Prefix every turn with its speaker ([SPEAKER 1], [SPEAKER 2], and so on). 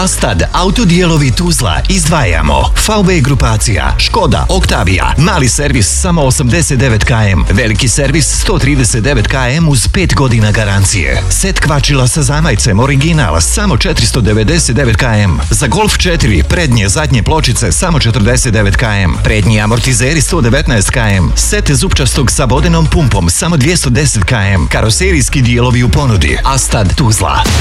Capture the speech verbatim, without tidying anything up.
[SPEAKER 1] Astad, autodijelovi Tuzla, izdvajamo. V W grupacija, Škoda, Octavia, mali servis samo osamdeset devet kilometara, veliki servis sto trideset devet kilometara uz pet godina garancije. Set kvačila sa zamajcem original samo četiristo devedeset devet kilometara. Za Golf četiri prednje zadnje pločice samo četrdeset devet kilometara. Prednji amortizeri sto devetnaest kilometara. Set zupčastog sa vodenom pumpom samo dvjesto deset kilometara. Karoserijski dijelovi u ponudi. Astad Tuzla.